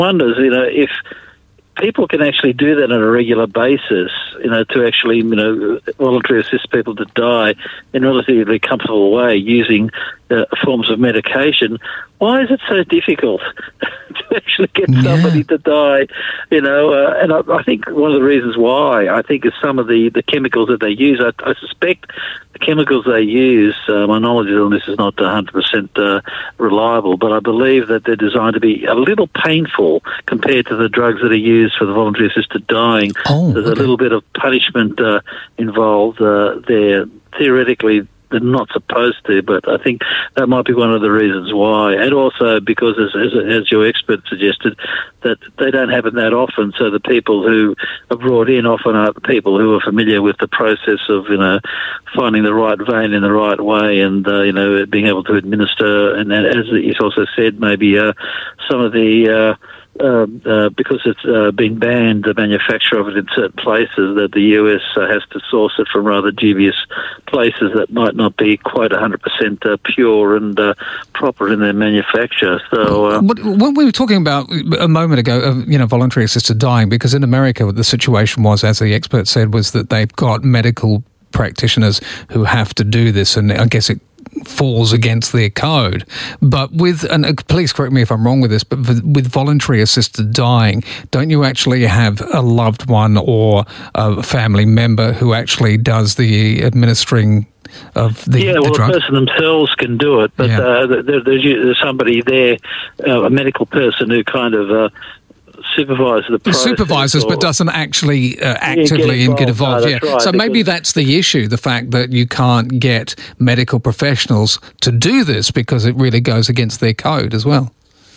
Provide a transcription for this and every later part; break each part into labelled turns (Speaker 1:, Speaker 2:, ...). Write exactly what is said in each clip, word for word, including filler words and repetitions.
Speaker 1: wonders, you know, if people can actually do that on a regular basis, you know, to actually, you know, voluntarily assist people to die in a relatively comfortable way using uh, forms of medication, why is it so difficult to actually get
Speaker 2: yeah.
Speaker 1: somebody to die, you know? Uh, and I, I think one of the reasons why, I think, is some of the, the chemicals that they use. I, I suspect the chemicals they use, uh, my knowledge on this is not one hundred percent uh, reliable, but I believe that they're designed to be a little painful compared to the drugs that are used for the voluntary assisted dying.
Speaker 2: Oh,
Speaker 1: There's
Speaker 2: okay.
Speaker 1: a little bit of punishment uh, involved uh, there. Theoretically, they're not supposed to, but I think that might be one of the reasons why. And also because, as, as, as your expert suggested, that they don't happen that often, so the people who are brought in often are the people who are familiar with the process of, you know, finding the right vein in the right way and, uh, you know, being able to administer. And as he's also said, maybe uh, some of the... Uh, Uh, uh, because it's uh, been banned, the manufacture of it in certain places, that the U S uh, has to source it from rather dubious places that might not be quite one hundred percent uh, pure and uh, proper in their manufacture. So, uh,
Speaker 2: when we were talking about a moment ago, of, you know, voluntary assisted dying, because in America the situation was, as the expert said, was that they've got medical practitioners who have to do this, and I guess it falls against their code. But with, and uh, please correct me if I'm wrong with this, but with, with voluntary assisted dying, don't you actually have a loved one or a family member who actually does the administering of the,
Speaker 1: yeah,
Speaker 2: the
Speaker 1: well,
Speaker 2: drug?
Speaker 1: the person themselves can do it, but
Speaker 2: Yeah.
Speaker 1: uh, there, there's, there's somebody there, uh, a medical person who kind of uh, supervise the process.
Speaker 2: Supervises, but doesn't actually uh, actively
Speaker 1: yeah,
Speaker 2: get involved.
Speaker 1: No,
Speaker 2: yeah.
Speaker 1: right,
Speaker 2: So maybe that's the issue, the fact that you can't get medical professionals to do this because it really goes against their code as well.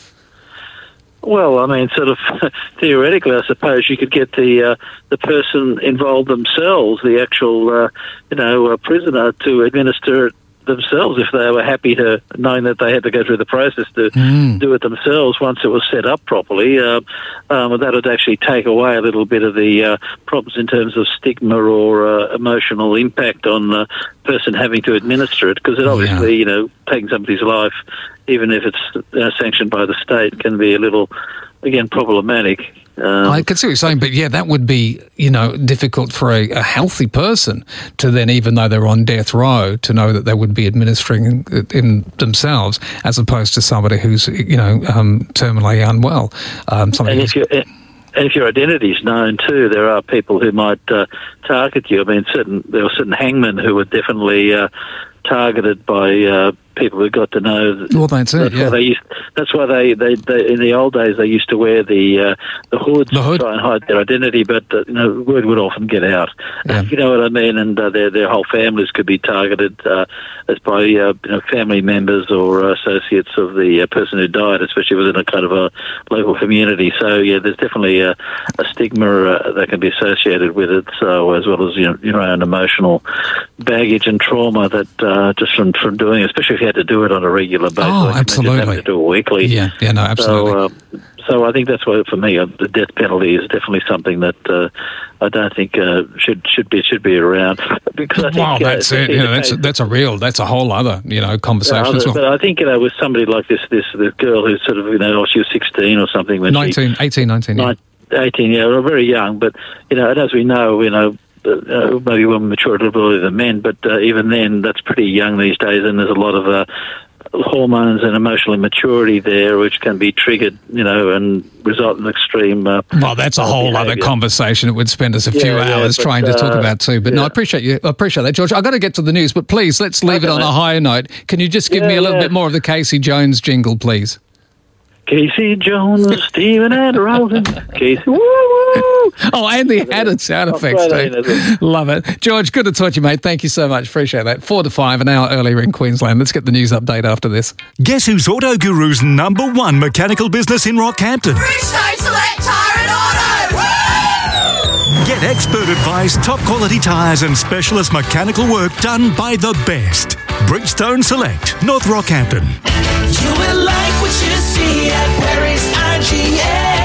Speaker 1: Well, I mean, sort of theoretically, I suppose you could get the uh, the person involved themselves, the actual, uh, you know, uh, prisoner, to administer it themselves if they were happy to, knowing that they had to go through the process to
Speaker 2: Mm.
Speaker 1: do it themselves once it was set up properly. Uh, um, that would actually take away a little bit of the uh, problems in terms of stigma or uh, emotional impact on the person having to administer it, because it obviously,
Speaker 2: Yeah.
Speaker 1: you know, taking somebody's life, even if it's uh, sanctioned by the state, can be a little, again, problematic. Um,
Speaker 2: I can see what you're saying, but yeah, that would be, you know, difficult for a, a healthy person to then, even though they're on death row, to know that they would be administering it in themselves, as opposed to somebody who's, you know, um, terminally unwell. Um,
Speaker 1: and if you And if your identity is known too, there are people who might uh, target you. I mean, certain there were certain hangmen who were definitely uh, targeted by uh, people who got to know. That,
Speaker 2: well, that's it.
Speaker 1: That's
Speaker 2: Yeah.
Speaker 1: why they used. That's why they, they, they in the old days they used to wear the uh, the hoods
Speaker 2: The hood.
Speaker 1: to try and hide their identity. But uh, you know, word would often get out.
Speaker 2: Yeah.
Speaker 1: You know what I mean? And uh, their their whole families could be targeted uh, as by uh, you know, family members or associates of the uh, person who died, especially within a kind of a local community. So yeah, there's definitely a, a stigma uh, that can be associated with it. So as well as you know, your own emotional baggage and trauma that uh, just from from doing it, especially if you had to do it on a regular basis.
Speaker 2: Oh,
Speaker 1: like
Speaker 2: absolutely.
Speaker 1: having to do it weekly.
Speaker 2: Yeah, yeah, no, absolutely.
Speaker 1: So, uh, so I think that's why, for me, uh, the death penalty is definitely something that uh, I don't think uh, should should be should be around. Because I think,
Speaker 2: wow, that's
Speaker 1: uh,
Speaker 2: it. You know, that's that's a real, that's a whole other, you know, conversation
Speaker 1: uh,
Speaker 2: as well.
Speaker 1: But I think, you know, with somebody like this, this, this girl who's sort of, you know, she was sixteen or something when
Speaker 2: nineteen,
Speaker 1: she...
Speaker 2: eighteen, nineteen, yeah.
Speaker 1: eighteen, yeah, well, very young. But, you know, and as we know, you know, uh, maybe women mature a little bit earlier than men, but uh, even then, that's pretty young these days, and there's a lot of... Uh, hormones and emotional immaturity there, which can be triggered, you know, and result in extreme. Uh,
Speaker 2: well, that's a whole
Speaker 1: behavior.
Speaker 2: other conversation. It would spend us a few
Speaker 1: yeah,
Speaker 2: hours
Speaker 1: yeah, but,
Speaker 2: trying to talk
Speaker 1: uh,
Speaker 2: about too. But
Speaker 1: yeah.
Speaker 2: no, I appreciate you. I appreciate that, George. I've got to get to the news, but please let's leave
Speaker 1: Okay,
Speaker 2: it on
Speaker 1: mate.
Speaker 2: a higher note. Can you just give
Speaker 1: Yeah,
Speaker 2: me a little
Speaker 1: yeah.
Speaker 2: bit more of the Casey Jones jingle, please?
Speaker 1: Casey Jones, Stephen and Rosen, Casey, woo woo.
Speaker 2: Oh, and the added sound
Speaker 1: I'll
Speaker 2: effects
Speaker 1: throw that in as
Speaker 2: too. Love it. George, good to talk to you, mate. Thank you so much. Appreciate that. Four to five, an hour earlier in Queensland. Let's get the news update after this.
Speaker 3: Guess who's Auto Guru's number one mechanical business in Rockhampton?
Speaker 4: Bridgestone Select Tyre and Auto! Woo!
Speaker 3: Get expert advice, top quality tyres and specialist mechanical work done by the best. Bridgestone Select, North Rockhampton.
Speaker 4: You will like what you see at Paris I G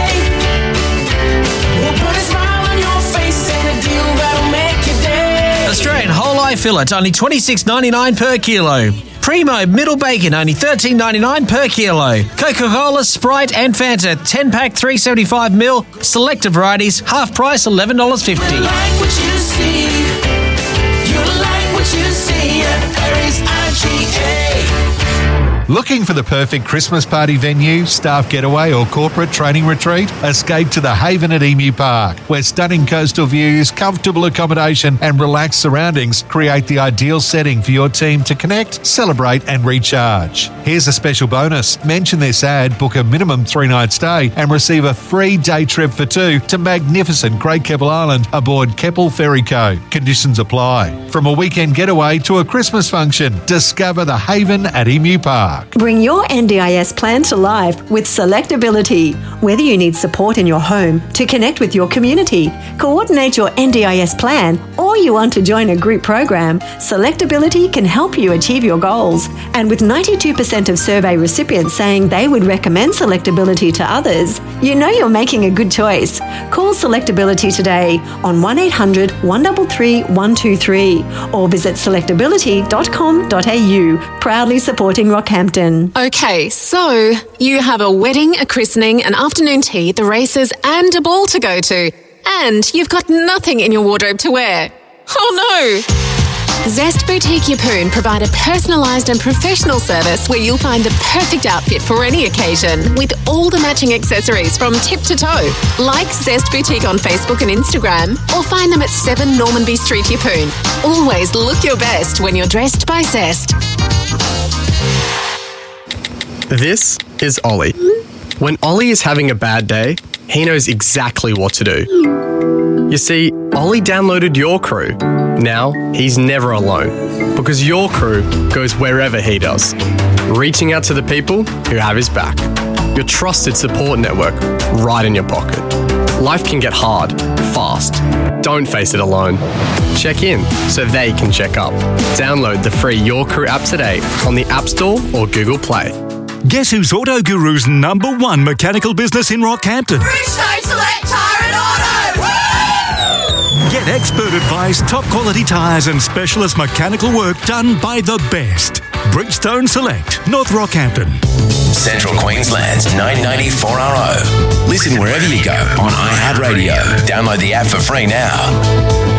Speaker 4: A. We'll put a smile on your face and a deal that'll make your day.
Speaker 5: Australian whole eye fillet, only twenty-six ninety-nine per kilo. Primo Middle Bacon, only thirteen ninety-nine per kilo. Coca-Cola, Sprite and Fanta, ten pack, three seventy-five mil. Selected varieties, half price, eleven dollars fifty.
Speaker 4: You like what you see. You like what you see at Perry's I G A.
Speaker 6: Looking for the perfect Christmas party venue, staff getaway or corporate training retreat? Escape to the Haven at Emu Park, where stunning coastal views, comfortable accommodation and relaxed surroundings create the ideal setting for your team to connect, celebrate and recharge. Here's a special bonus. Mention this ad, book a minimum three-night stay and receive a free day trip for two to magnificent Great Keppel Island aboard Keppel Ferry Co. Conditions apply. From a weekend getaway to a Christmas function, discover the Haven at Emu Park.
Speaker 7: Bring your N D I S plan to life with Selectability. Whether you need support in your home, to connect with your community, coordinate your N D I S plan, or you want to join a group program, Selectability can help you achieve your goals. And with ninety-two percent of survey recipients saying they would recommend Selectability to others, you know you're making a good choice. Call Selectability today on one eight hundred, one three three, one two three or visit selectability dot com dot a u. Proudly supporting Rockhampton.
Speaker 8: Okay, so you have a wedding, a christening, an afternoon tea, the races, and a ball to go to. And you've got nothing in your wardrobe to wear. Oh no! Zest Boutique Yeppoon provide a personalised and professional service where you'll find the perfect outfit for any occasion with all the matching accessories from tip to toe. Like Zest Boutique on Facebook and Instagram or find them at seven Normanby Street, Yeppoon. Always look your best when you're dressed by Zest.
Speaker 9: This is Ollie. When Ollie is having a bad day, he knows exactly what to do. You see, Ollie downloaded Your Crew. Now, he's never alone because Your Crew goes wherever he does, reaching out to the people who have his back. Your trusted support network right in your pocket. Life can get hard, fast. Don't face it alone. Check in so they can check up. Download the free Your Crew app today on the App Store or Google Play.
Speaker 3: Guess who's Auto Guru's number one mechanical business in Rockhampton?
Speaker 4: Bridgestone Select Tyre and Auto! Woo!
Speaker 3: Get expert advice, top quality tyres and specialist mechanical work done by the best. Bridgestone Select, North Rockhampton.
Speaker 10: Central Queensland's nine ninety four R O. Listen wherever you go on iHeartRadio. Download the app for free now.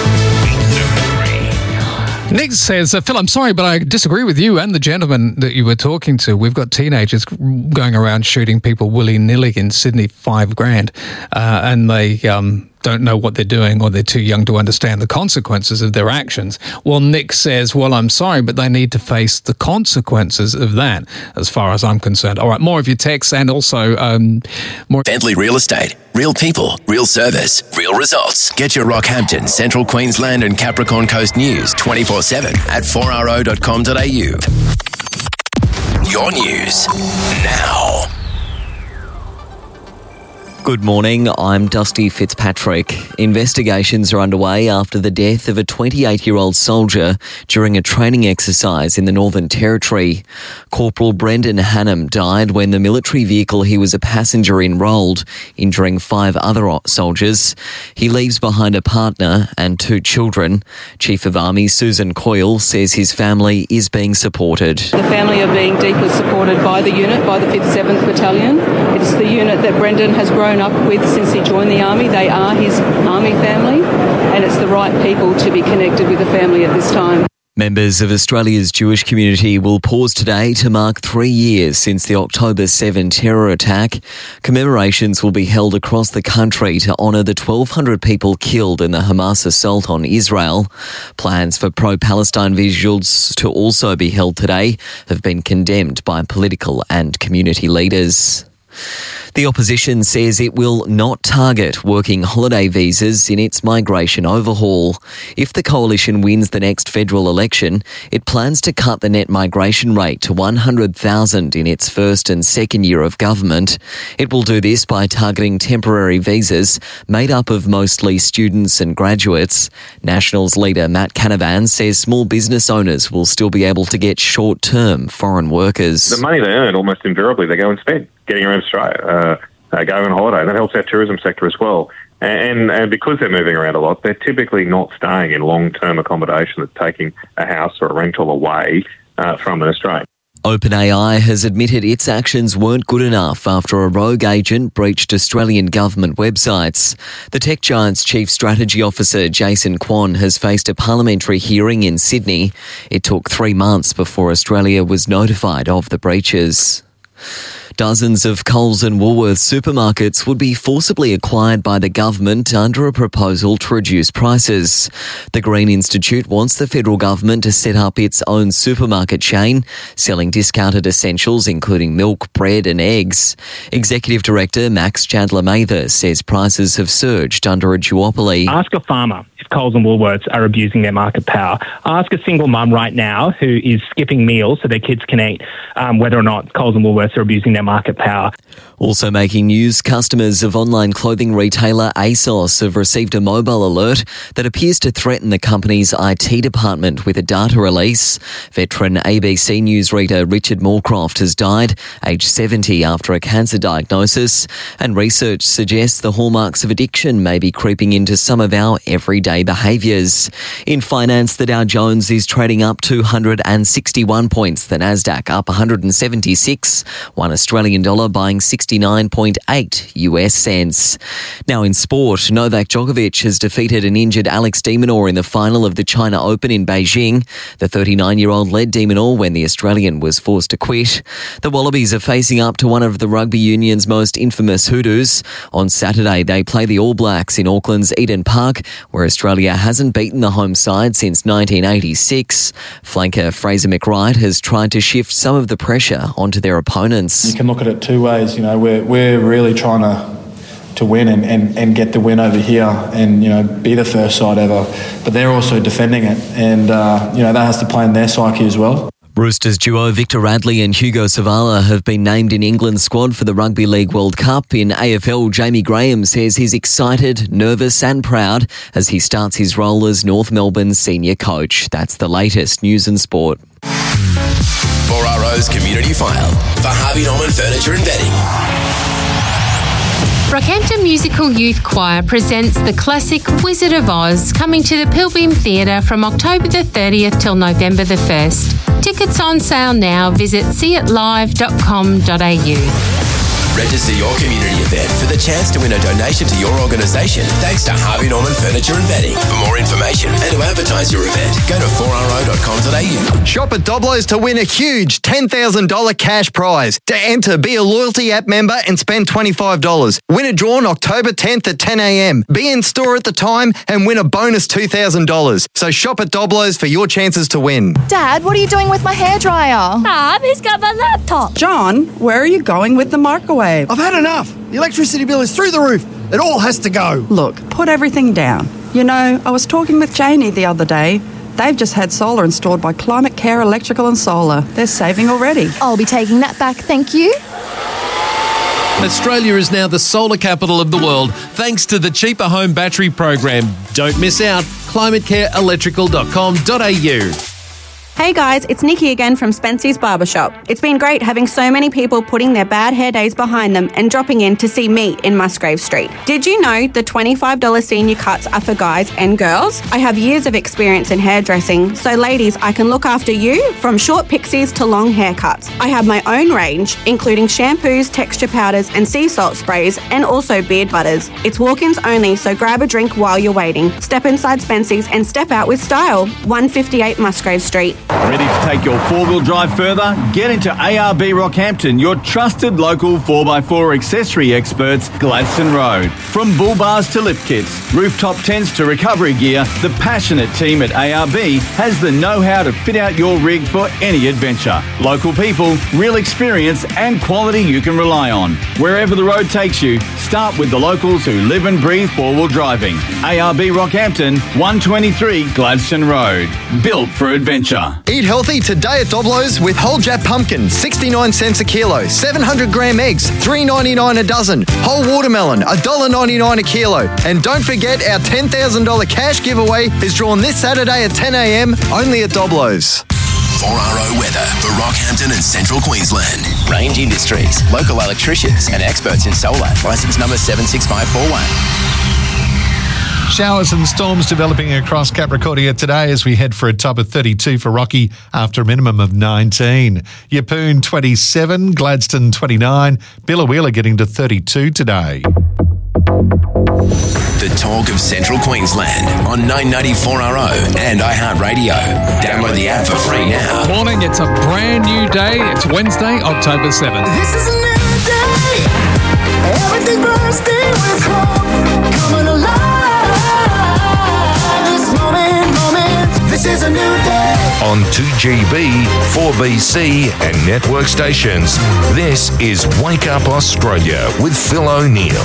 Speaker 2: Nick says, uh, Phil, I'm sorry, but I disagree with you and the gentleman that you were talking to. We've got teenagers going around shooting people willy-nilly in Sydney, five grand, uh, and they um, don't know what they're doing or they're too young to understand the consequences of their actions. Well, Nick says, well, I'm sorry, but they need to face the consequences of that, as far as I'm concerned. All right, more of your texts and also um, more...
Speaker 10: Bentley Real Estate. Real people, real service, real results. Get your Rockhampton, Central Queensland and Capricorn Coast news twenty-four seven at four r o dot com dot a u. Your news now.
Speaker 11: Good morning, I'm Dusty Fitzpatrick. Investigations are underway after the death of a twenty-eight-year-old soldier during a training exercise in the Northern Territory. Corporal Brendan Hannam died when the military vehicle he was a passenger in rolled, injuring five other soldiers. He leaves behind a partner and two children. Chief of Army Susan Coyle says his family is being supported.
Speaker 12: The family are being deeply supported by the unit, by the fifth seventh Battalion. It's the unit that Brendan has grown up with since he joined the Army. They are his Army family, and it's the right people to be connected with the family at this time.
Speaker 11: Members of Australia's Jewish community will pause today to mark three years since the October seventh terror attack. Commemorations will be held across the country to honour the twelve hundred people killed in the Hamas assault on Israel. Plans for pro-Palestine vigils to also be held today have been condemned by political and community leaders. The opposition says it will not target working holiday visas in its migration overhaul. If the coalition wins the next federal election, it plans to cut the net migration rate to one hundred thousand in its first and second year of government. It will do this by targeting temporary visas made up of mostly students and graduates. Nationals leader Matt Canavan says small business owners will still be able to get short-term foreign workers.
Speaker 13: The money they earn, almost invariably, they go and spend getting around Australia, uh, uh, going on holiday. That helps our tourism sector as well. And, and because they're moving around a lot, they're typically not staying in long-term accommodation that's taking a house or a rental away uh, from a strike.
Speaker 11: OpenAI has admitted its actions weren't good enough after a rogue agent breached Australian government websites. The tech giant's chief strategy officer, Jason Kwon, has faced a parliamentary hearing in Sydney. It took three months before Australia was notified of the breaches. Dozens of Coles and Woolworths supermarkets would be forcibly acquired by the government under a proposal to reduce prices. The Green Institute wants the federal government to set up its own supermarket chain, selling discounted essentials including milk, bread and eggs. Executive Director Max Chandler-Mather says prices have surged under a duopoly.
Speaker 14: Ask a farmer if Coles and Woolworths are abusing their market power. Ask a single mum right now who is skipping meals so their kids can eat um, whether or not Coles and Woolworths are abusing their market power.
Speaker 11: Also making news, customers of online clothing retailer ASOS have received a mobile alert that appears to threaten the company's I T department with a data release. Veteran A B C News reader Richard Moorcroft has died, aged seventy, after a cancer diagnosis, and research suggests the hallmarks of addiction may be creeping into some of our everyday behaviours. In finance, the Dow Jones is trading up two hundred sixty-one points, the Nasdaq up one hundred seventy-six, one Australian dollar buying sixty-nine point eight U S cents. Now in sport, Novak Djokovic has defeated an injured Alex de Minaur in the final of the China Open in Beijing. The thirty-nine-year-old led de Minaur when the Australian was forced to quit. The Wallabies are facing up to one of the rugby union's most infamous hoodoos. On Saturday, they play the All Blacks in Auckland's Eden Park, where Australia hasn't beaten the home side since nineteen eighty-six. Flanker Fraser McWright has tried to shift some of the pressure onto their opponents.
Speaker 15: You can look at it two ways. You know, we're we're really trying to to win and, and, and get the win over here and, you know, be the first side ever. But they're also defending it, and uh, you know, that has to play in their psyche as well.
Speaker 11: Roosters duo Victor Radley and Hugo Savala have been named in England's squad for the Rugby League World Cup. In A F L, Jamie Graham says he's excited, nervous and proud as he starts his role as North Melbourne's senior coach. That's the latest news and sport.
Speaker 10: four R O's Community File for Harvey Norman Furniture and Bedding.
Speaker 16: Rockhampton Musical Youth Choir presents the classic Wizard of Oz, coming to the Pilbeam Theatre from October the thirtieth till November the first. Tickets on sale now. Visit see it live dot com dot a u.
Speaker 10: Register your community event for the chance to win a donation to your organisation thanks to Harvey Norman Furniture and Bedding. For more information and to advertise your event, go to four r o dot com dot a u.
Speaker 17: Shop at Doblo's to win a huge ten thousand dollars cash prize. To enter, be a loyalty app member and spend twenty-five dollars. Win a draw on October tenth at ten a m. Be in store at the time and win a bonus two thousand dollars. So shop at Doblo's for your chances to win.
Speaker 18: Dad, what are you doing with my hairdryer?
Speaker 19: Mum, who's got my laptop?
Speaker 20: John, where are you going with the microwave?
Speaker 21: I've had enough. The electricity bill is through the roof. It all has to go.
Speaker 20: Look, put everything down. You know, I was talking with Janie the other day. They've just had solar installed by Climate Care Electrical and Solar. They're saving already.
Speaker 18: I'll be taking that back, thank you.
Speaker 22: Australia is now the solar capital of the world thanks to the Cheaper Home Battery program. Don't miss out. climate care electrical dot com dot a u.
Speaker 23: Hey guys, it's Nikki again from Spency's Barbershop. It's been great having so many people putting their bad hair days behind them and dropping in to see me in Musgrave Street. Did you know the twenty-five dollars senior cuts are for guys and girls? I have years of experience in hairdressing, so ladies, I can look after you from short pixies to long haircuts. I have my own range, including shampoos, texture powders and sea salt sprays, and also beard butters. It's walk-ins only, so grab a drink while you're waiting. Step inside Spency's and step out with style. one fifty-eight Musgrave Street.
Speaker 24: Ready to take your four-wheel drive further? Get into A R B Rockhampton, your trusted local four by four accessory experts, Gladstone Road. From bull bars to lift kits, rooftop tents to recovery gear, the passionate team at A R B has the know-how to fit out your rig for any adventure. Local people, real experience and quality you can rely on. Wherever the road takes you, start with the locals who live and breathe four-wheel driving. A R B Rockhampton, one twenty-three Gladstone Road. Built for adventure.
Speaker 17: Eat healthy today at Doblo's with whole Jap pumpkin, sixty-nine cents a kilo. seven hundred gram eggs, three ninety-nine a dozen. Whole watermelon, one dollar ninety-nine a kilo. And don't forget our ten thousand dollars cash giveaway is drawn this Saturday at ten a m only at Doblo's.
Speaker 10: four R O weather for Rockhampton and Central Queensland. Range Industries, local electricians and experts in solar. Licence number seven six five four one.
Speaker 1: Showers and storms developing across Capricornia today as we head for a top of thirty-two for Rocky after a minimum of nineteen. Yeppoon twenty-seven, Gladstone twenty-nine, Biloela getting to thirty-two today.
Speaker 10: The talk of Central Queensland on nine ninety-four R O and iHeartRadio. Download the app for free now.
Speaker 2: Morning, it's a brand new day. It's Wednesday, October seventh.
Speaker 4: This is a new day. Everything bursting with hope. Coming alive. This moment, moment. This is a new day.
Speaker 5: On two G B, four B C and network stations, this is Wake Up Australia with Phil O'Neill.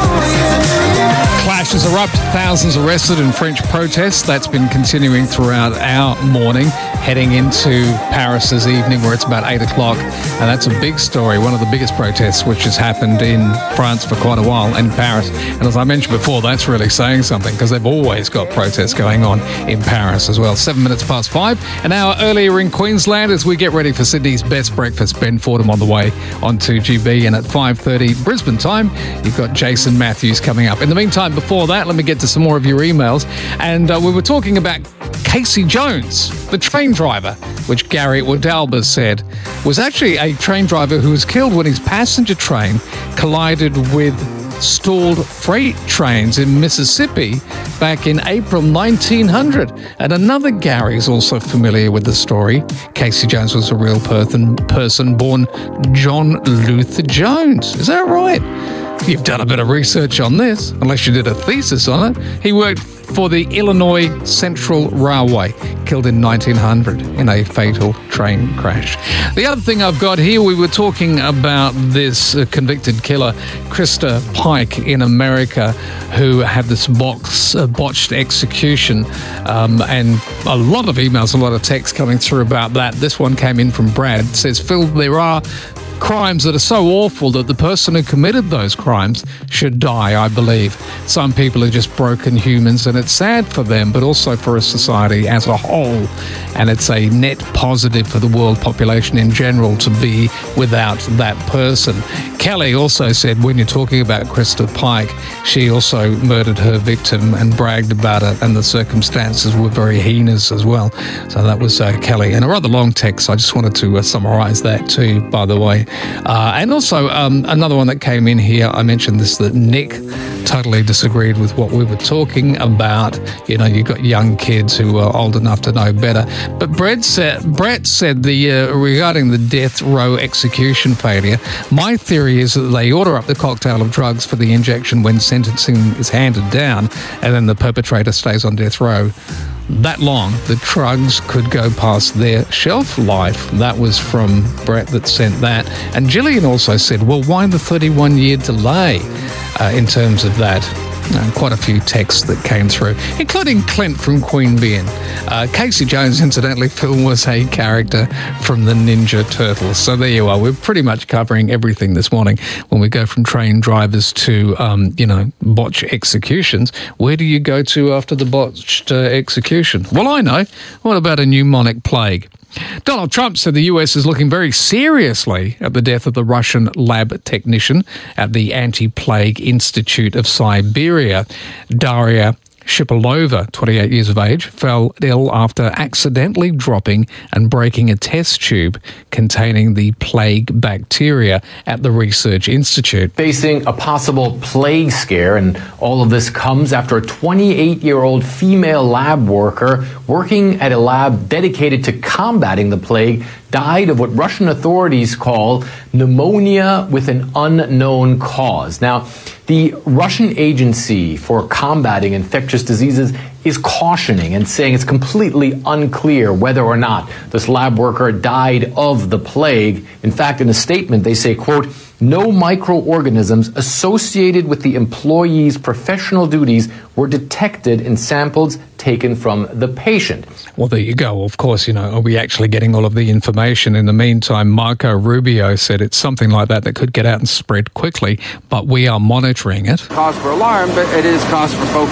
Speaker 2: Clashes erupt, thousands arrested in French protests. That's been continuing throughout our morning, heading into Paris this evening where it's about eight o'clock. And that's a big story, one of the biggest protests which has happened in France for quite a while, in Paris. And as I mentioned before, that's really saying something because they've always got protests going on in Paris as well. Seven minutes past five. An hour earlier in Queensland as we get ready for Sydney's best breakfast. Ben Fordham on the way on two G B. And at five thirty Brisbane time, you've got Jason Matthews coming up. In the meantime, before that, let me get to some more of your emails. And uh, we were talking about Casey Jones, the train driver, which Gary Wadalba said was actually a train driver who was killed when his passenger train collided with stalled freight trains in Mississippi back in April nineteen hundred. And another Gary is also familiar with the story. Casey Jones was a real person, person born John Luther Jones. Is that right? You've done a bit of research on this, unless you did a thesis on it. He worked for the Illinois Central Railway, killed in nineteen hundred in a fatal train crash. The other thing I've got here, we were talking about this uh, convicted killer, Krista Pike in America, who had this box, uh, botched execution, um, and a lot of emails, a lot of texts coming through about that. This one came in from Brad. It says, Phil, there are crimes that are so awful that the person who committed those crimes should die, I believe. Some people are just broken humans, and it's sad for them, but also for a society as a whole. And it's a net positive for the world population in general to be without that person. Kelly also said, when you're talking about Krista Pike, she also murdered her victim and bragged about it, and the circumstances were very heinous as well. So that was uh, Kelly. And a rather long text. I just wanted to uh, summarise that too, by the way. Uh, and also um, another one that came in here, I mentioned this, that Nick totally disagreed with what we were talking about. You know, you've got young kids who are old enough to know better. But Brett said, Brett said the uh, regarding the death row execution failure, my theory is that they order up the cocktail of drugs for the injection when sentencing is handed down, and then the perpetrator stays on death row that long. The drugs could go past their shelf life. That was from Brett that sent that. And Gillian also said, well, why the thirty-one year delay uh, in terms of that? Uh, quite a few texts that came through, including Clint from Queanbeyan. Uh, Casey Jones, incidentally, Phil, was a character from the Ninja Turtles. So there you are. We're pretty much covering everything this morning. When we go from train drivers to, um, you know, botch executions, where do you go to after the botched uh, execution? Well, I know. What about a pneumonic plague? Donald Trump said the U S is looking very seriously at the death of the Russian lab technician at the Anti-Plague Institute of Siberia, Daria Shipilova, twenty-eight years of age, fell ill after accidentally dropping and breaking a test tube containing the plague bacteria at the research institute.
Speaker 6: Facing a possible plague scare, and all of this comes after a twenty-eight-year-old female lab worker working at a lab dedicated to combating the plague died of what Russian authorities call pneumonia with an unknown cause. Now, the Russian Agency for Combating Infectious Diseases is cautioning and saying it's completely unclear whether or not this lab worker died of the plague. In fact, in a statement, they say, quote, no microorganisms associated with the employee's professional duties were detected in samples taken from the patient.
Speaker 2: Well, there you go. Of course, you know, are we actually getting all of the information? In the meantime, Marco Rubio said it's something like that that could get out and spread quickly, but we are monitoring it.
Speaker 7: Cause for alarm, but it is cause for focus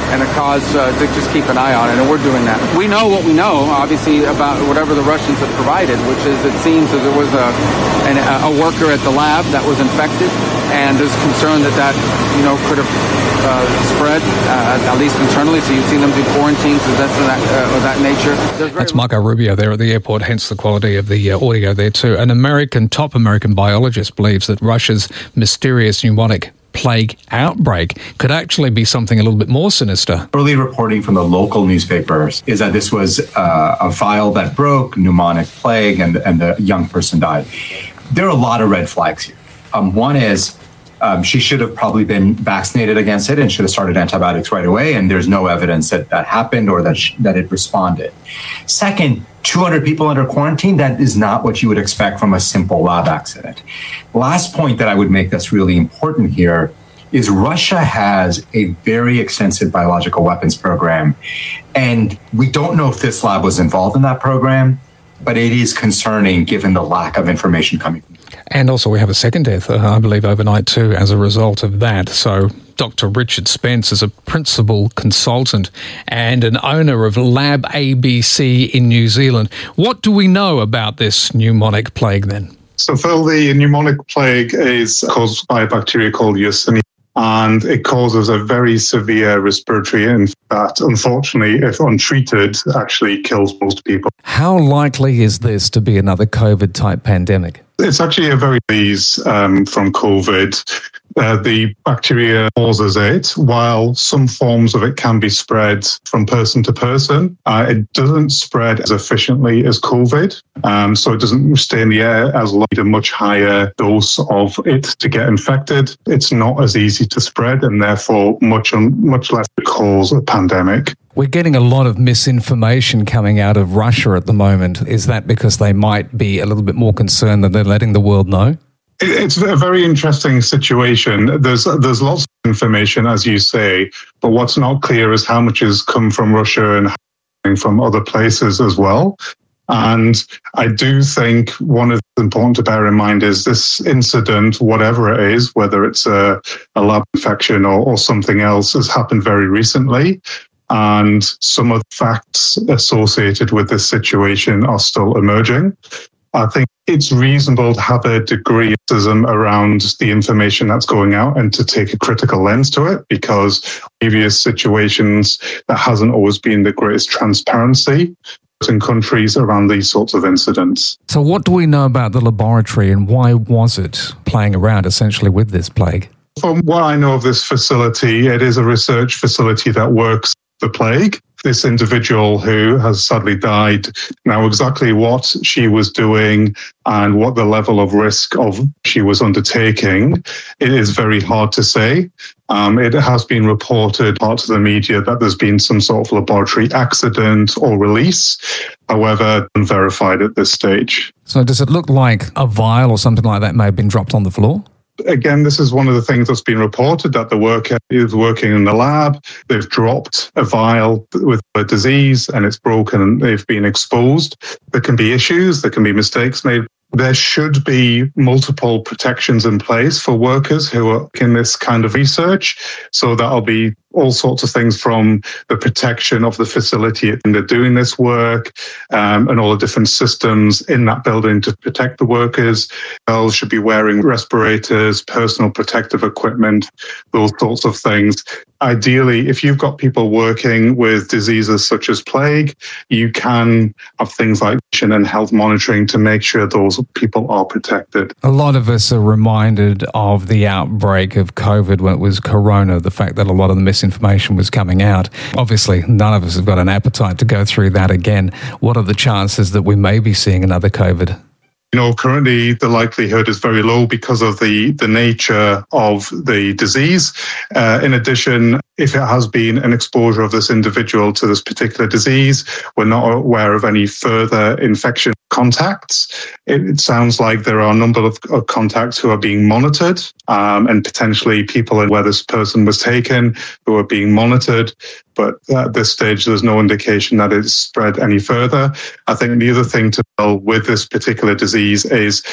Speaker 3: and a cause uh, to just keep an eye on it, and we're doing that. We know what we know, obviously, about whatever the Russians have provided, which is it seems that there was a, an, a worker at the lab that was infected, and there's concern that that, you know, could have uh, spread, uh, at least internally, so you've seen them do quarantines of that, of that, uh, of that nature.
Speaker 2: That's Marco Rubio there at the airport, hence the quality of the uh, audio there too. An American, top American biologist believes that Russia's mysterious pneumonic plague outbreak could actually be something a little bit more sinister.
Speaker 7: Early reporting from the local newspapers is that this was uh, a vial that broke, pneumonic plague, and, and the young person died. There are a lot of red flags here. Um, one is um, she should have probably been vaccinated against it and should have started antibiotics right away, and there's no evidence that that happened or that, sh- that it responded. Second, two hundred people under quarantine, that is not what you would expect from a simple lab accident. Last point that I would make that's really important here is Russia has a very extensive biological weapons program, and we don't know if this lab was involved in that program, but it is concerning given the lack of information coming from.
Speaker 2: And also we have a second death, uh, I believe, overnight too, as a result of that. So Doctor Richard Spence is a principal consultant and an owner of Lab A B C in New Zealand. What do we know about this pneumonic plague then?
Speaker 8: So, Phil, the pneumonic plague is caused by a bacteria called Yersinia, and it causes a very severe respiratory infection that, unfortunately, if untreated, actually kills most people.
Speaker 2: How likely is this to be another COVID-type pandemic?
Speaker 8: It's actually a very disease um, from COVID. Uh, the bacteria causes it, while some forms of it can be spread from person to person. Uh, it doesn't spread as efficiently as COVID, um, so it doesn't stay in the air as long. A much higher dose of it to get infected. It's not as easy to spread, and therefore much much less to cause a pandemic.
Speaker 2: We're getting a lot of misinformation coming out of Russia at the moment. Is that because they might be a little bit more concerned that they're letting the world know?
Speaker 8: It's a very interesting situation. There's there's lots of information, as you say, but what's not clear is how much has come from Russia and how from other places as well. And I do think one of the important to bear in mind is this incident, whatever it is, whether it's a, a lab infection or, or something else, has happened very recently. And some of the facts associated with this situation are still emerging. I think it's reasonable to have a degree of criticism around the information that's going out and to take a critical lens to it, because previous situations, there hasn't always been the greatest transparency in countries around these sorts of incidents.
Speaker 2: So what do we know about the laboratory and why was it playing around essentially with this plague?
Speaker 8: From what I know of this facility, it is a research facility that works the plague. This individual who has sadly died, now exactly what she was doing and what the level of risk of she was undertaking, it is very hard to say. Um, it has been reported, parts of the media, that there's been some sort of laboratory accident or release, however, unverified at this stage.
Speaker 2: So does it look like a vial or something like that may have been dropped on the floor?
Speaker 8: Again, this is one of the things that's been reported, that the worker is working in the lab. They've dropped a vial with a disease and it's broken and they've been exposed. There can be issues. There can be mistakes made. There should be multiple protections in place for workers who are in this kind of research. So that'll be all sorts of things from the protection of the facility and they're doing this work um, and all the different systems in that building to protect the workers. They should be wearing respirators, personal protective equipment, those sorts of things. Ideally, if you've got people working with diseases such as plague, you can have things like and health monitoring to make sure those people are protected.
Speaker 2: A lot of us are reminded of the outbreak of COVID when it was Corona, the fact that a lot of the misinformation was coming out. Obviously, none of us have got an appetite to go through that again. What are the chances that we may be seeing another COVID?
Speaker 8: You know, currently the likelihood is very low because of the, the nature of the disease. Uh, in addition, if it has been an exposure of this individual to this particular disease, we're not aware of any further infection contacts. It, it sounds like there are a number of, of contacts who are being monitored um, and potentially people where this person was taken who are being monitored. But at this stage, there's no indication that it's spread any further. I think the other thing to know with this particular disease is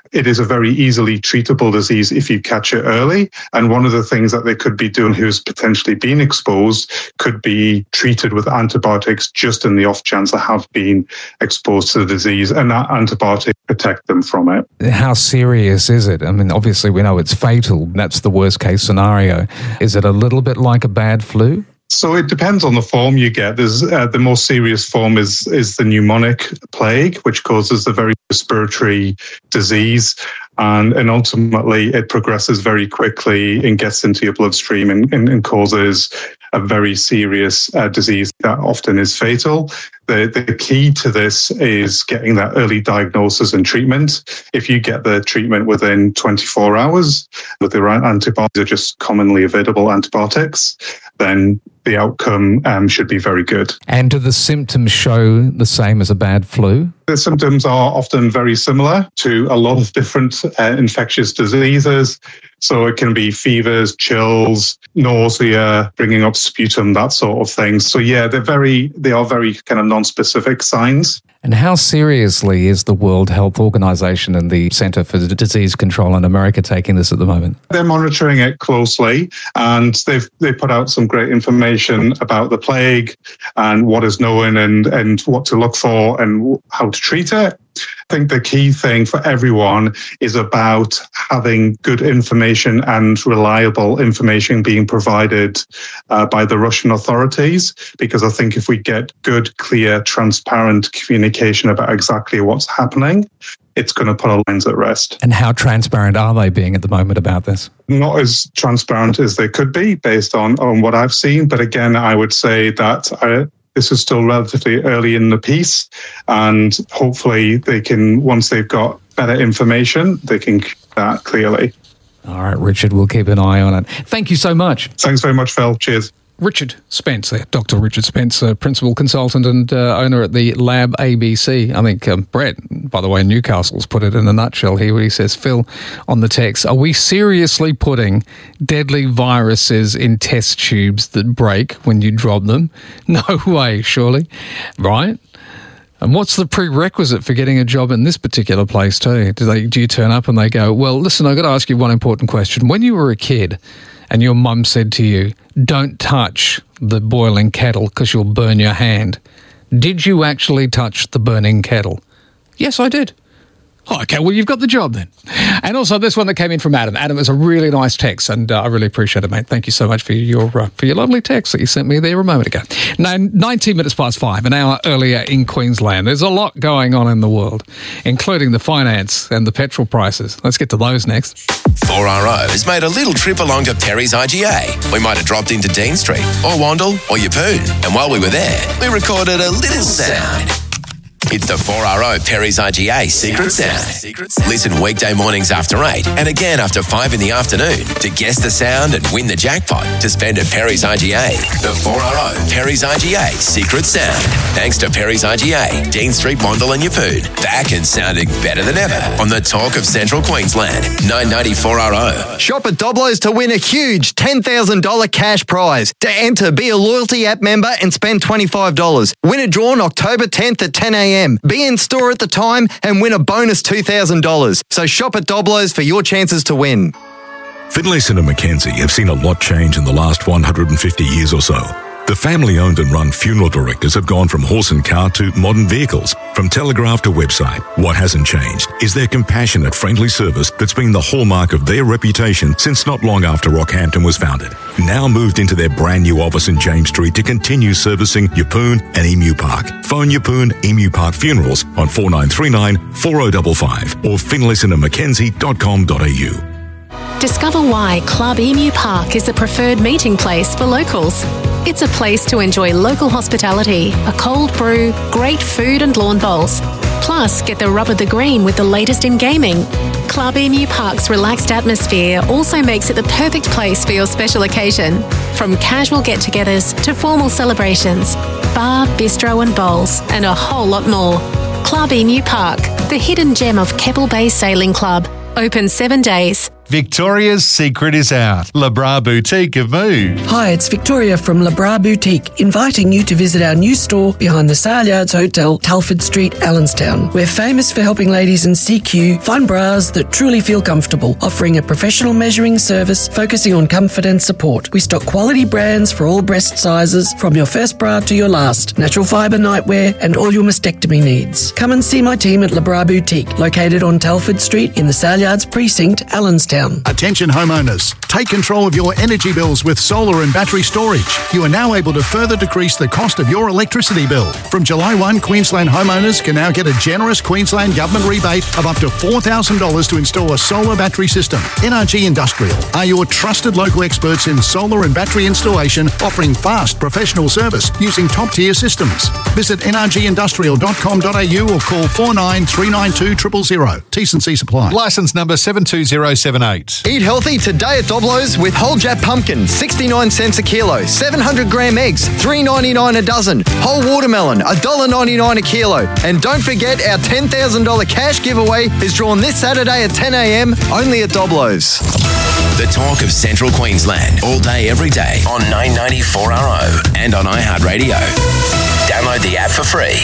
Speaker 8: it is a very easily treatable disease if you catch it early. And one of the things that they could be doing who's potentially been exposed could be treated with antibiotics just in the off chance they have been exposed to the disease, and that antibiotic protect them from it.
Speaker 2: How serious is it? I mean, obviously we know it's fatal. That's the worst case scenario. Is it a little bit like a bad flu?
Speaker 8: So it depends on the form you get. There's uh, the most serious form is is the pneumonic plague, which causes a very respiratory disease, and and ultimately it progresses very quickly and gets into your bloodstream and, and, and causes a very serious uh, disease that often is fatal. The, the key to this is getting that early diagnosis and treatment. If you get the treatment within twenty-four hours with the right antibiotics, or just commonly available antibiotics, then the outcome um, should be very good.
Speaker 2: And do the symptoms show the same as a bad flu?
Speaker 8: The symptoms are often very similar to a lot of different uh, infectious diseases. So it can be fevers, chills, nausea, bringing up sputum, that sort of thing. So yeah, they're very, they are very kind of non-specific signs.
Speaker 2: And how seriously is the World Health Organization and the Center for Disease Control in America taking this at the moment?
Speaker 8: They're monitoring it closely, and they've they put out some great information about the plague and what is known and, and what to look for and how to treat it. I think the key thing for everyone is about having good information and reliable information being provided uh, by the Russian authorities, because I think if we get good, clear, transparent communication about exactly what's happening, it's going to put our minds at rest.
Speaker 2: And how transparent are they being at the moment about this?
Speaker 8: Not as transparent as they could be based on, on what I've seen. But again, I would say that I, this is still relatively early in the piece, and hopefully they can, once they've got better information, they can keep that clearly.
Speaker 2: All right, Richard, we'll keep an eye on it. Thank you so much.
Speaker 8: Thanks very much, Phil. Cheers.
Speaker 2: Richard Spence, Doctor Richard Spence, uh, Principal Consultant and uh, owner at the Lab A B C. I think um, Brett, by the way, Newcastle's put it in a nutshell here where he says, Phil, on the text, are we seriously putting deadly viruses in test tubes that break when you drop them? No way, surely. Right? And what's the prerequisite for getting a job in this particular place too? Do, they, do you turn up and they go, well, listen, I've got to ask you one important question. When you were a kid and your mum said to you, don't touch the boiling kettle because you'll burn your hand, did you actually touch the burning kettle? Yes, I did. Oh, okay, well, you've got the job then. And also this one that came in from Adam. Adam, is a really nice text, and uh, I really appreciate it, mate. Thank you so much for your uh, for your lovely text that you sent me there a moment ago. Now, nineteen minutes past five, an hour earlier in Queensland. There's a lot going on in the world, including the finance and the petrol prices. Let's get to those next.
Speaker 10: four R O has made a little trip along to Perry's I G A. We might have dropped into Dean Street, or Wandle, or Yeppoon. And while we were there, we recorded a little sound. It's the four R O Perry's I G A Secret Sound. Listen weekday mornings after eight and again after five in the afternoon to guess the sound and win the jackpot to spend at Perry's I G A. The four R O Perry's I G A Secret Sound. Thanks to Perry's I G A, Dean Street, Wandle and Yeppoon. Back and sounding better than ever on the Talk of Central Queensland. nine ninety four R O.
Speaker 17: Shop at Doblo's to win a huge ten thousand dollars cash prize. To enter, be a loyalty app member and spend twenty-five dollars. Win a drawn October tenth at ten a.m. Be in store at the time and win a bonus two thousand dollars. So shop at Doblo's for your chances to win.
Speaker 9: Finlayson and Mackenzie have seen a lot change in the last one hundred fifty years or so. The family-owned and run funeral directors have gone from horse and car to modern vehicles, from telegraph to website. What hasn't changed is their compassionate, friendly service that's been the hallmark of their reputation since not long after Rockhampton was founded. Now moved into their brand new office in James Street to continue servicing Yeppoon and Emu Park. Phone Yeppoon Emu Park Funerals on four nine three nine, four oh five five or finlayson and mackenzie dot com dot a u.
Speaker 12: Discover why Club Emu Park is the preferred meeting place for locals. It's a place to enjoy local hospitality, a cold brew, great food and lawn bowls. Plus, get the rub of the green with the latest in gaming. Club Emu Park's relaxed atmosphere also makes it the perfect place for your special occasion. From casual get-togethers to formal celebrations, bar, bistro and bowls, and a whole lot more. Club Emu Park, the hidden gem of Keppel Bay Sailing Club. Open seven days.
Speaker 1: Victoria's secret is out. Le Bras Boutique have moved.
Speaker 11: Hi, it's Victoria from Le Bras Boutique, inviting you to visit our new store behind the Sale Yards Hotel, Telford Street, Allenstown. We're famous for helping ladies in C Q find bras that truly feel comfortable, offering a professional measuring service focusing on comfort and support. We stock quality brands for all breast sizes, from your first bra to your last, natural fibre nightwear and all your mastectomy needs. Come and see my team at Le Bras Boutique, located on Telford Street in the Sale Yards Precinct, Allenstown.
Speaker 13: Attention homeowners, take control of your energy bills with solar and battery storage. You are now able to further decrease the cost of your electricity bill. From July first, Queensland homeowners can now get a generous Queensland government rebate of up to four thousand dollars to install a solar battery system. N R G Industrial are your trusted local experts in solar and battery installation, offering fast professional service using top-tier systems. Visit n r g industrial dot com dot a u or call four nine three nine two zero zero zero. T's and C's apply.
Speaker 1: Licence number seven two zero seven eight.
Speaker 17: Eat healthy today at Doblo's with whole Jap pumpkin, sixty-nine cents a kilo, seven hundred gram eggs, three ninety-nine a dozen, whole watermelon, one dollar ninety-nine a kilo. And don't forget our ten thousand dollars cash giveaway is drawn this Saturday at ten a m only at Doblo's.
Speaker 10: The talk of Central Queensland, all day, every day on nine ninety four R O and on iHeartRadio. Download the app for free.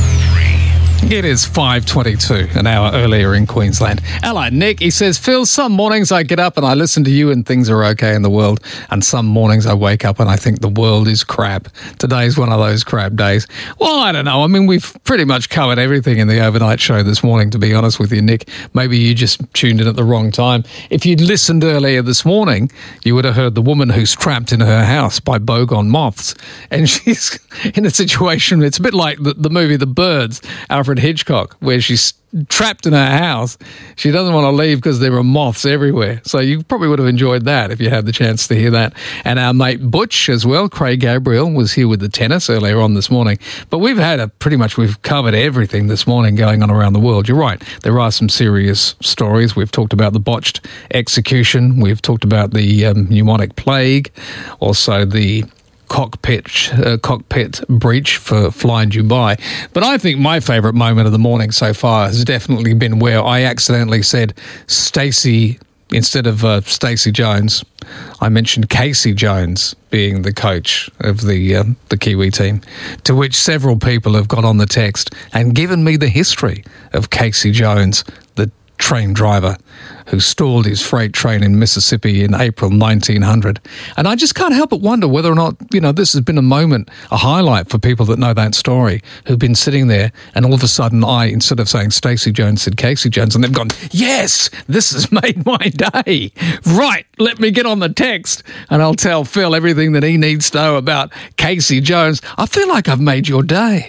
Speaker 2: It is five twenty-two, an hour earlier in Queensland. Hello, Nick. He says, Phil, some mornings I get up and I listen to you and things are okay in the world. And some mornings I wake up and I think the world is crap. Today's one of those crap days. Well, I don't know. I mean, we've pretty much covered everything in the overnight show this morning, to be honest with you, Nick. Maybe you just tuned in at the wrong time. If you'd listened earlier this morning, you would have heard the woman who's trapped in her house by Bogon moths. And she's in a situation, it's a bit like the, the movie The Birds, Alfred Hitchcock, where she's trapped in her house. She doesn't want to leave because there are moths everywhere. So you probably would have enjoyed that if you had the chance to hear that. And our mate Butch as well, Craig Gabriel, was here with the tennis earlier on this morning. But we've had a pretty much, we've covered everything this morning going on around the world. You're right. There are some serious stories. We've talked about the botched execution. We've talked about the um, pneumonic plague, also the cockpit uh, cockpit breach for Fly Dubai. But I think my favourite moment of the morning so far has definitely been where I accidentally said Stacey instead of uh, Stacey Jones. I mentioned Casey Jones being the coach of the uh, the Kiwi team, to which several people have got on the text and given me the history of Casey Jones, the train driver who stalled his freight train in Mississippi in April nineteen hundred. And I just can't help but wonder whether or not, you know, this has been a moment, a highlight for people that know that story, who've been sitting there and all of a sudden I, instead of saying Stacey Jones, said Casey Jones, and they've gone, yes, this has made my day. Right, let me get on the text and I'll tell Phil everything that he needs to know about Casey Jones. I feel like I've made your day.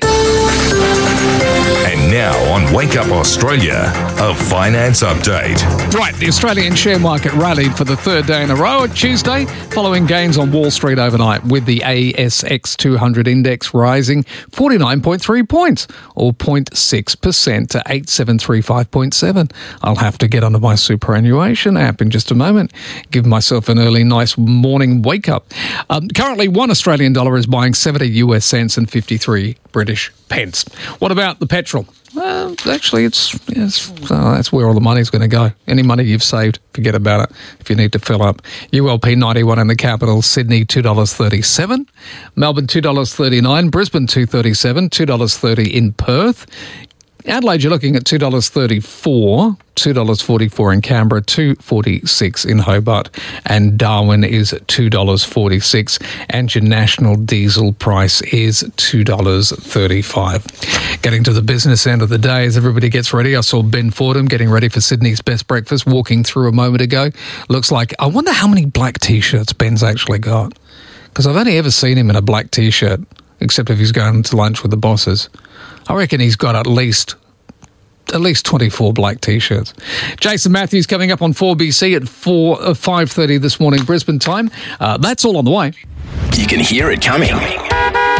Speaker 5: And now on Wake Up Australia, a finance update.
Speaker 2: Right, the Australian share market rallied for the third day in a row at Tuesday, following gains on Wall Street overnight, with the A S X two hundred index rising forty-nine point three points, or zero point six percent to eight seven three five point seven. I'll have to get onto my superannuation app in just a moment, give myself an early, nice morning wake up. Um, currently, one Australian dollar is buying seventy U S cents and fifty-three British pence. What about the petrol? Well, actually, it's, it's oh, that's where all the money's going to go. Any money you've saved, forget about it if you need to fill up. U L P ninety-one in the capital, Sydney two dollars thirty-seven, Melbourne two dollars thirty-nine, Brisbane two dollars thirty-seven, two dollars thirty in Perth. Adelaide, you're looking at two dollars thirty-four, two dollars forty-four in Canberra, two dollars forty-six in Hobart, and Darwin is at two dollars forty-six, and your national diesel price is two dollars thirty-five. Getting to the business end of the day as everybody gets ready, I saw Ben Fordham getting ready for Sydney's Best Breakfast, walking through a moment ago. Looks like, I wonder how many black T-shirts Ben's actually got, because I've only ever seen him in a black T-shirt, except if he's going to lunch with the bosses. I reckon he's got at least at least twenty-four black T-shirts. Jason Matthews coming up on four B C at four, uh, five thirty this morning Brisbane time. Uh, that's all on the way.
Speaker 10: You can hear it coming.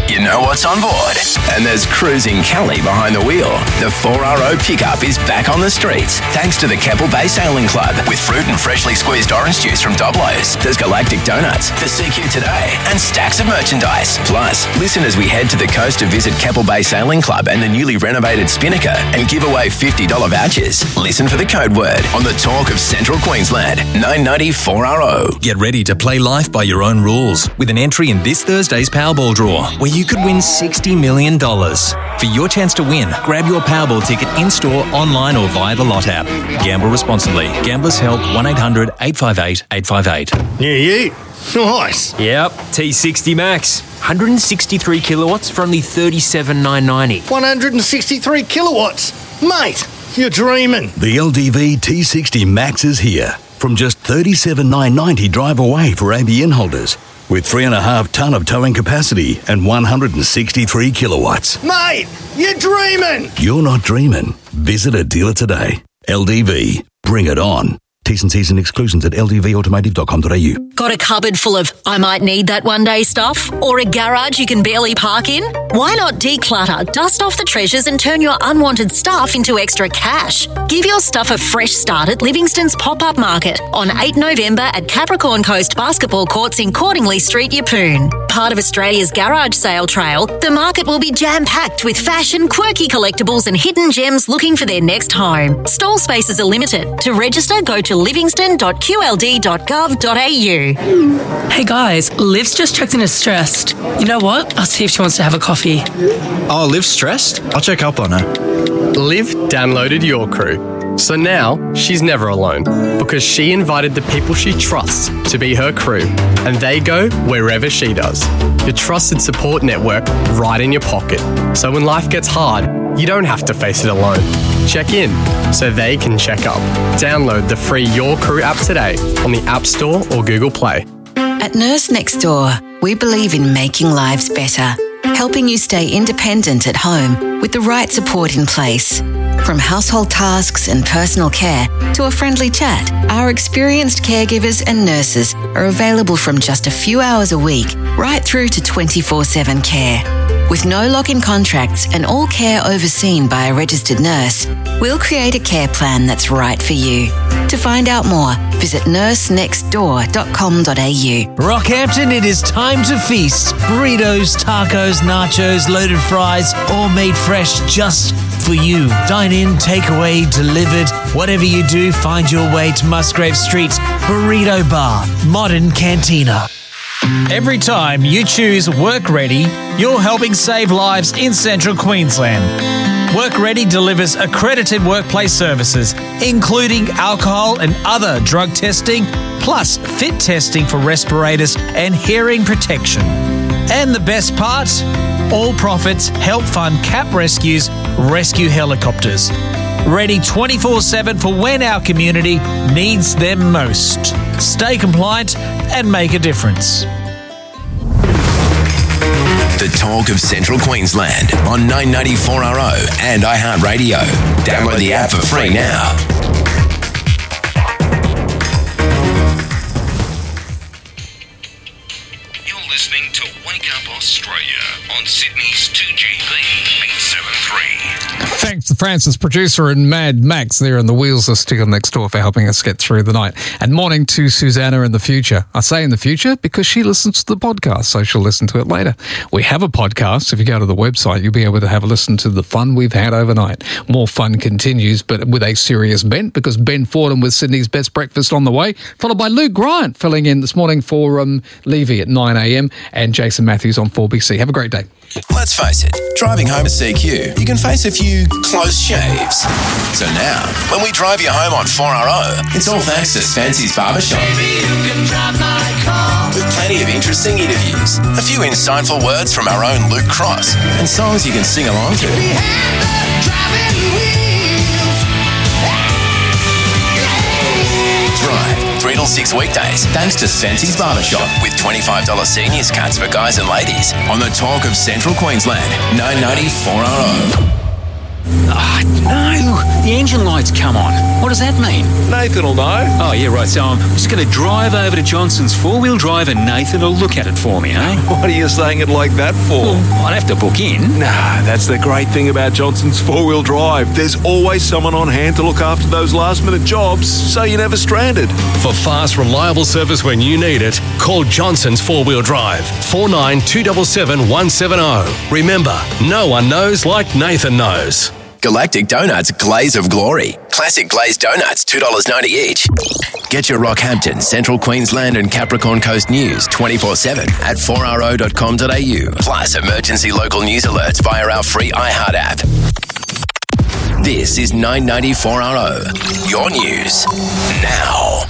Speaker 10: You know what's on board. And there's Cruising Kelly behind the wheel. The four R O pickup is back on the streets thanks to the Keppel Bay Sailing Club with fruit and freshly squeezed orange juice from Doblo's. There's Galactic Donuts, the C Q Today, and stacks of merchandise. Plus, listen as we head to the coast to visit Keppel Bay Sailing Club and the newly renovated Spinnaker and give away fifty dollars vouchers. Listen for the code word on the Talk of Central Queensland, nine ninety four R O.
Speaker 14: Get ready to play life by your own rules with an entry in this Thursday's Powerball draw where you could win sixty million dollars. For your chance to win, grab your Powerball ticket in-store, online or via the Lot app. Gamble responsibly. Gamblers Help one eight hundred eight five eight eight five eight.
Speaker 15: Yeah, you. Nice.
Speaker 16: Yep, T sixty Max. one hundred sixty-three kilowatts for only thirty-seven thousand nine hundred ninety.
Speaker 15: one hundred sixty-three kilowatts. Mate, you're dreaming.
Speaker 19: The L D V T sixty Max is here. From just thirty-seven thousand nine hundred ninety drive away for A B N holders. With three and a half tonne of towing capacity and one hundred sixty-three kilowatts.
Speaker 15: Mate, you're dreaming.
Speaker 19: You're not dreaming. Visit a dealer today. L D V. Bring it on. T's and C's and exclusions at l d v automotive dot com dot a u.
Speaker 25: Got a cupboard full of I might need that one day stuff? Or a garage you can barely park in? Why not declutter, dust off the treasures and turn your unwanted stuff into extra cash? Give your stuff a fresh start at Livingston's Pop-Up Market on eighth November at Capricorn Coast Basketball Courts in Cordingley Street, Yeppoon. Part of Australia's garage sale trail, the market will be jam-packed with fashion, quirky collectibles and hidden gems looking for their next home. Stall spaces are limited. To register, go to livingston dot q l d dot gov dot a u.
Speaker 26: Hey guys, Liv's just checked in as stressed. You know what? I'll see if she wants to have a coffee.
Speaker 27: Oh, Liv's stressed? I'll check up on her.
Speaker 28: Liv downloaded Your Crew. So now she's never alone because she invited the people she trusts to be her crew and they go wherever she does. Your trusted support network right in your pocket. So when life gets hard, you don't have to face it alone. Check in so they can check up. Download the free Your Crew app today on the App Store or Google Play.
Speaker 29: At Nurse Next Door, we believe in making lives better, helping you stay independent at home with the right support in place. From household tasks and personal care to a friendly chat, our experienced caregivers and nurses are available from just a few hours a week right through to twenty-four seven care. With no lock-in contracts and all care overseen by a registered nurse, we'll create a care plan that's right for you. To find out more, visit nurse next door dot com dot a u.
Speaker 30: Rockhampton, it is time to feast. Burritos, tacos, nachos, loaded fries, all made fresh just for you. Dine in, take away, delivered. Whatever you do, find your way to Musgrave Street's Burrito Bar, Modern Cantina.
Speaker 31: Every time you choose Work Ready, you're helping save lives in Central Queensland. Work Ready delivers accredited workplace services, including alcohol and other drug testing, plus fit testing for respirators and hearing protection. And the best part? All profits help fund CAP Rescue's rescue helicopters. Ready twenty-four seven for when our community needs them most. Stay compliant and make a difference.
Speaker 10: The Talk of Central Queensland on nine ninety-four R O and iHeartRadio. Download the app for free now.
Speaker 5: You're listening to Wake Up Australia on Sydney's two G B eight seven three.
Speaker 2: Thanks to Francis, producer, and Mad Max there on the wheels of Stickle Next Door for helping us get through the night. And morning to Susanna in the future. I say in the future because she listens to the podcast, so she'll listen to it later. We have a podcast. If you go to the website, you'll be able to have a listen to the fun we've had overnight. More fun continues, but with a serious bent, because Ben Fordham with Sydney's Best Breakfast on the way, followed by Luke Grant filling in this morning for um, Levy at nine a m and Jason Matthews on four B C. Have a great day.
Speaker 10: Let's face it, driving home to C Q, you can face a few close shaves. So now, when we drive you home on four R O, it's all thanks to Spency's Barbershop. With plenty of interesting interviews, a few insightful words from our own Luke Cross, and songs you can sing along to. Drive three till six weekdays thanks to Spency's Barbershop with twenty-five dollars seniors cuts for guys and ladies on the Talk of Central Queensland, nine ninety-four R O.
Speaker 3: Ah, no, the engine light's come on. What does that mean?
Speaker 4: Nathan will know.
Speaker 3: Oh, yeah, right, so I'm just going to drive over to Johnson's four-wheel drive and Nathan will look at it for me, eh?
Speaker 4: What are you saying it like that for?
Speaker 3: Well, I'd have to book in.
Speaker 4: Nah, that's the great thing about Johnson's four-wheel drive. There's always someone on hand to look after those last-minute jobs, so you're never stranded.
Speaker 6: For fast, reliable service when you need it, call Johnson's four-wheel drive, four nine two seven seven one seven zero. Remember, no one knows like Nathan knows.
Speaker 10: Galactic Donuts Glaze of Glory. Classic glazed donuts, two dollars ninety each. Get your Rockhampton, Central Queensland and Capricorn Coast news twenty-four seven at four r o dot com dot a u. Plus emergency local news alerts via our free iHeart app. This is nine ninety four R O. Your news now.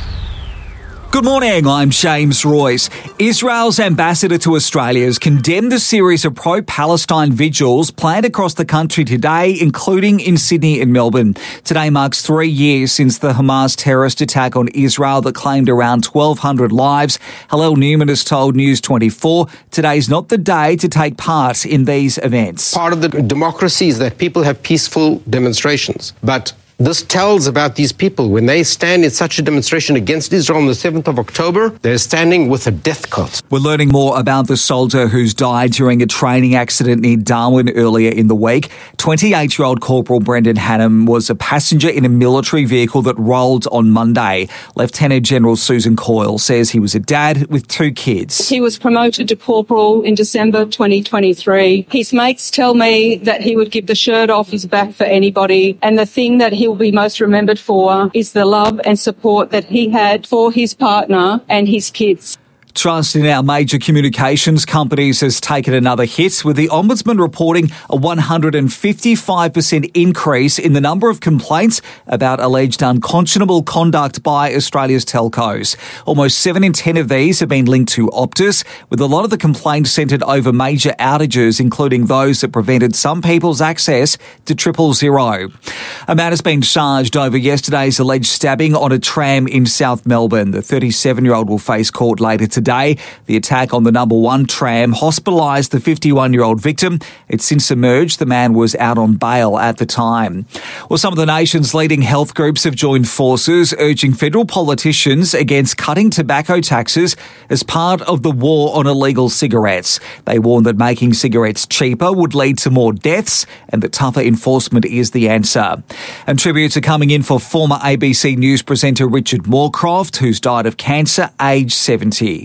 Speaker 7: Good morning, I'm James Royce. Israel's ambassador to Australia has condemned the series of pro-Palestine vigils planned across the country today, including in Sydney and Melbourne. Today marks three years since the Hamas terrorist attack on Israel that claimed around twelve hundred lives. Hillel Newman has told News twenty-four today's not the day to take part in these events.
Speaker 8: Part of the democracy is that people have peaceful demonstrations, but this tells about these people. When they stand in such a demonstration against Israel on the seventh of October, they're standing with a death cult.
Speaker 7: We're learning more about the soldier who's died during a training accident near Darwin earlier in the week. twenty-eight-year-old Corporal Brendan Hannam was a passenger in a military vehicle that rolled on Monday. Lieutenant General Susan Coyle says he was a dad with two kids.
Speaker 18: He was promoted to corporal in December twenty twenty-three. His mates tell me that he would give the shirt off his back for anybody, and the thing that he will be most remembered for is the love and support that he had for his partner and his kids.
Speaker 7: Trust in our major communications companies has taken another hit, with the Ombudsman reporting a one hundred fifty-five percent increase in the number of complaints about alleged unconscionable conduct by Australia's telcos. Almost seven in ten of these have been linked to Optus, with a lot of the complaints centred over major outages, including those that prevented some people's access to triple zero. A man has been charged over yesterday's alleged stabbing on a tram in South Melbourne. The thirty-seven-year-old will face court later today. Today, the attack on the number one tram hospitalised the fifty-one-year-old victim. It's since emerged the man was out on bail at the time. Well, some of the nation's leading health groups have joined forces, urging federal politicians against cutting tobacco taxes as part of the war on illegal cigarettes. They warn that making cigarettes cheaper would lead to more deaths and that tougher enforcement is the answer. And tributes are coming in for former A B C News presenter Richard Moorcroft, who's died of cancer, aged seventy.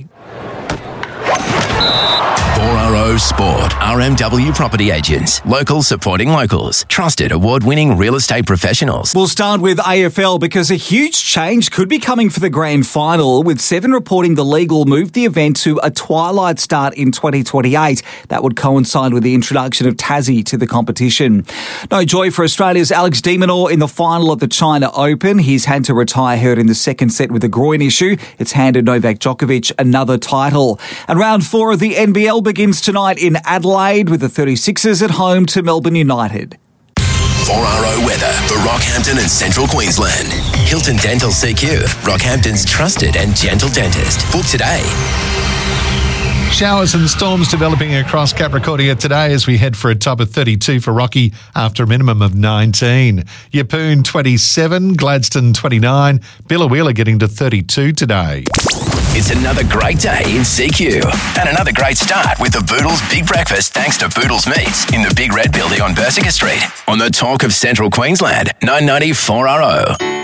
Speaker 10: four R O Sport. R M W Property Agents. Locals supporting locals. Trusted award-winning real estate professionals.
Speaker 7: We'll start with A F L because a huge change could be coming for the grand final, with Seven reporting the league will move the event to a twilight start in twenty twenty-eight. That would coincide with the introduction of Tassie to the competition. No joy for Australia's Alex de Minaur in the final of the China Open. He's had to retire hurt in the second set with a groin issue. It's handed Novak Djokovic another title. And round four of the N B L begins tonight in Adelaide with the thirty-sixers at home to Melbourne United.
Speaker 10: four R O weather for Rockhampton and Central Queensland. Hilton Dental C Q, Rockhampton's trusted and gentle dentist. Book today.
Speaker 1: Showers and storms developing across Capricornia today as we head for a top of thirty-two for Rocky after a minimum of nineteen. Yeppoon twenty-seven, Gladstone twenty-nine, Biloela getting to thirty-two today.
Speaker 10: It's another great day in C Q. And another great start with the Boodles Big Breakfast thanks to Boodles Meats in the Big Red Building on Bersica Street. On the talk of Central Queensland, nine ninety four R O.